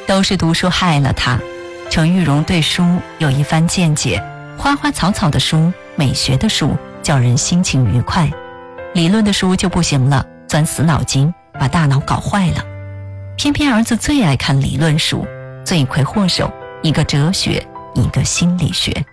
都是读书害了他。程玉荣对书有一番见解，花花草草的书，美学的书叫人心情愉快，理论的书就不行了，钻死脑筋，把大脑搞坏了。偏偏儿子最爱看理论书，罪魁祸首，一个哲学，一个心理学。